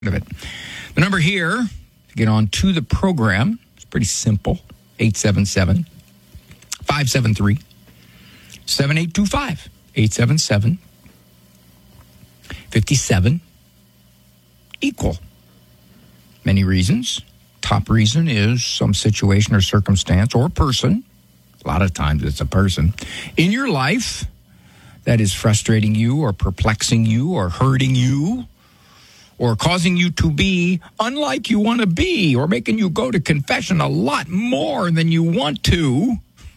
of it. The number here to get on to the program is pretty simple. 877-573-7825. 877-57 equal. Many reasons. Top reason is some situation or circumstance or person. A lot of times it's a person in your life that is frustrating you or perplexing you or hurting you, or causing you to be unlike you want to be, or making you go to confession a lot more than you want to.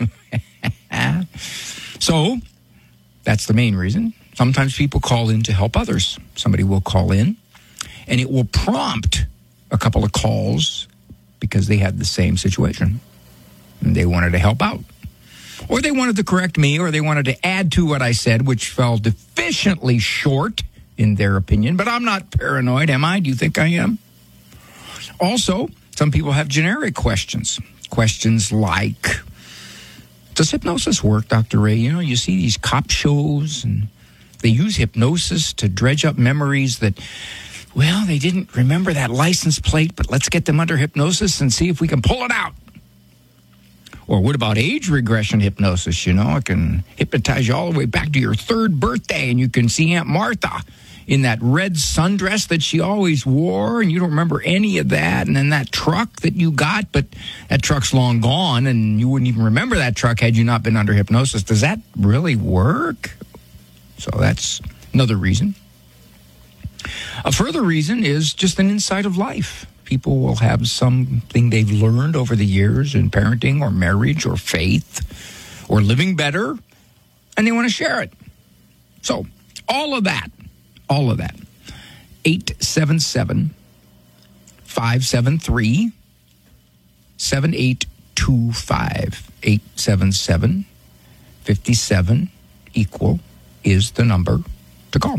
So, that's the main reason. Sometimes people call in to help others. Somebody will call in, and it will prompt a couple of calls because they had the same situation, and they wanted to help out. Or they wanted to correct me, or they wanted to add to what I said, which fell deficiently short in their opinion. But I'm not paranoid, am I? Do you think I am? Also, some people have generic questions. Questions like, does hypnosis work, Dr. Ray? You know, you see these cop shows, and they use hypnosis to dredge up memories that, well, they didn't remember that license plate, but let's get them under hypnosis and see if we can pull it out. Or what about age regression hypnosis? You know, it can hypnotize you all the way back to your third birthday, and you can see Aunt Martha in that red sundress that she always wore, and you don't remember any of that. And then that truck that you got, but that truck's long gone, and you wouldn't even remember that truck had you not been under hypnosis. Does that really work? So that's another reason. A further reason is just an insight of life. People will have something they've learned over the years in parenting or marriage or faith or living better, and they want to share it. So all of that. 877-573-7825. 877-57 equal is the number to call.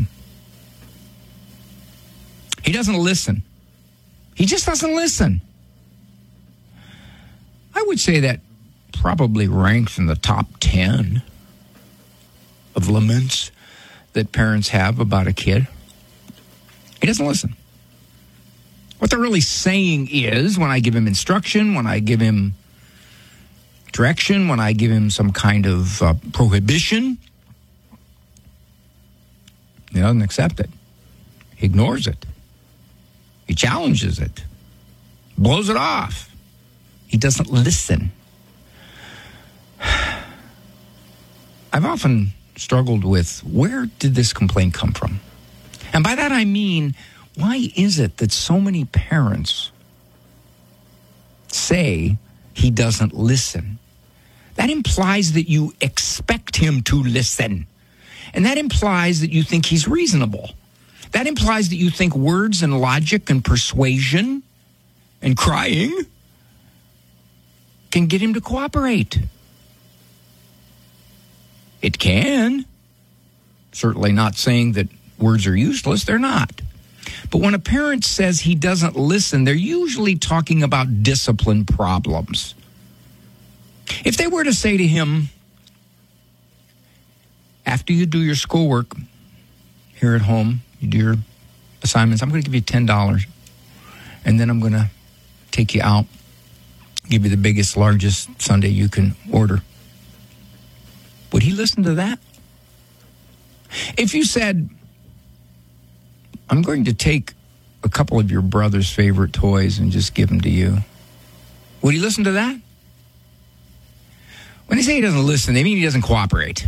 He doesn't listen. He just doesn't listen. I would say that probably ranks in the top 10 of laments that parents have about a kid. He doesn't listen. What they're really saying is, when I give him instruction, when I give him direction, when I give him some kind of prohibition, he doesn't accept it. He ignores it. He challenges it. Blows it off. He doesn't listen. I've often struggled with, where did this complaint come from? And by that I mean, why is it that so many parents say he doesn't listen? That implies that you expect him to listen. And that implies that you think he's reasonable. That implies that you think words and logic and persuasion and crying can get him to cooperate. It can. Certainly not saying that words are useless. They're not. But when a parent says he doesn't listen, they're usually talking about discipline problems. If they were to say to him, after you do your schoolwork here at home, you do your assignments, I'm going to give you $10. And then I'm going to take you out, give you the biggest, largest sundae you can order. Would he listen to that? If you said, I'm going to take a couple of your brother's favorite toys and just give them to you, would he listen to that? When they say he doesn't listen, they mean he doesn't cooperate.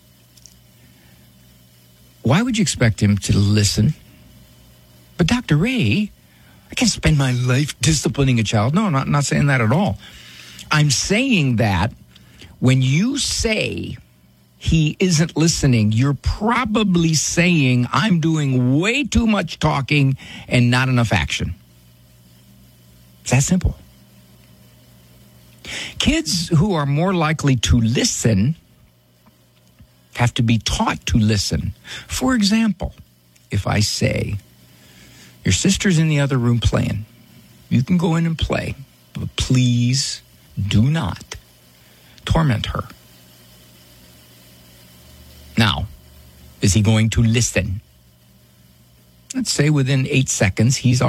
Why would you expect him to listen? But Dr. Ray, I can't spend my life disciplining a child. No, I'm not saying that at all. I'm saying that when you say he isn't listening, you're probably saying I'm doing way too much talking and not enough action. It's that simple. Kids who are more likely to listen have to be taught to listen. For example, if I say, your sister's in the other room playing, you can go in and play, but please do not torment her. Now, is he going to listen? let's say within 8 seconds, he's